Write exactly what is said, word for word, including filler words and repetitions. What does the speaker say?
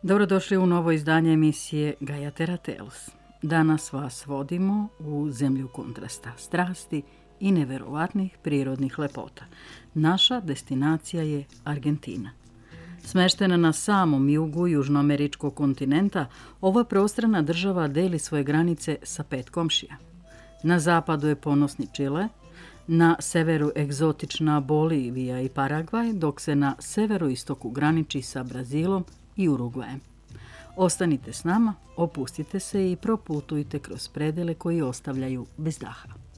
Dobrodošli u novo izdanje emisije Gaia Terra Tales. Danas vas vodimo u zemlju kontrasta, strasti i neverovatnih prirodnih lepota. Naša destinacija je Argentina. Smeštena na samom jugu južnoameričkog kontinenta, ova prostrana država deli svoje granice sa pet komšija. Na zapadu je ponosni Čile, na severu egzotična Bolivija i Paragvaj, dok se na severoistoku graniči sa Brazilom i Urugvajem. Ostanite s nama, opustite se i proputujte kroz predele koji ostavljaju bez daha.